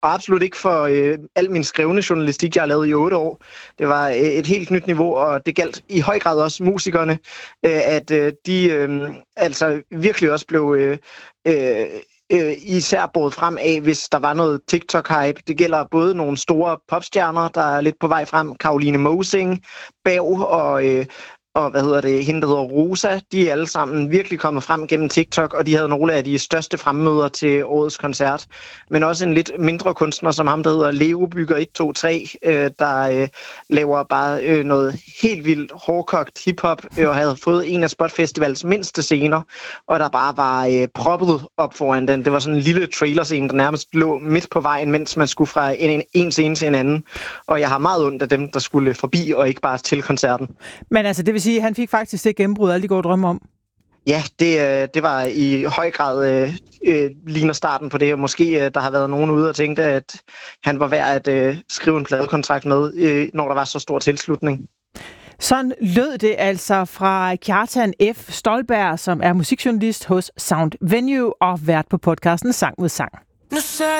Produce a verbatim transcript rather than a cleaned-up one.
og absolut ikke for øh, al min skrevne journalistik, jeg har lavet i otte år. Det var øh, et helt nyt niveau, og det galt i høj grad også musikerne, øh, at øh, de øh, altså virkelig også blev øh, øh, øh, især båret frem af, hvis der var noget TikTok-hype. Det gælder både nogle store popstjerner, der er lidt på vej frem, Caroline Mosing, Bav og... Øh, og hvad hedder det, hende der hedder Rosa, de er alle sammen virkelig kommet frem gennem TikTok, og de havde nogle af de største fremmøder til årets koncert. Men også en lidt mindre kunstner, som ham der hedder Leo Bygger et to tre, øh, der øh, laver bare øh, noget helt vildt hårdkogt hiphop, øh, og havde fået en af Spot Festivals mindste scener, og der bare var øh, proppet op foran den. Det var sådan en lille trailerscene, der nærmest lå midt på vejen, mens man skulle fra en, en scene til en anden. Og jeg har meget ondt af dem, der skulle forbi, og ikke bare til koncerten. Men altså, det vil sige, at han fik faktisk det gennembrud, alle de går og drømme om. Ja, det, det var i høj grad øh, øh, ligner starten på det, og måske øh, der har været nogen ude og tænkte, at han var værd at øh, skrive en pladekontrakt med, øh, når der var så stor tilslutning. Sådan lød det altså fra Kjartan F. Stolberg, som er musikjournalist hos Sound Venue og vært på podcasten Sang mod Sang. Nu ser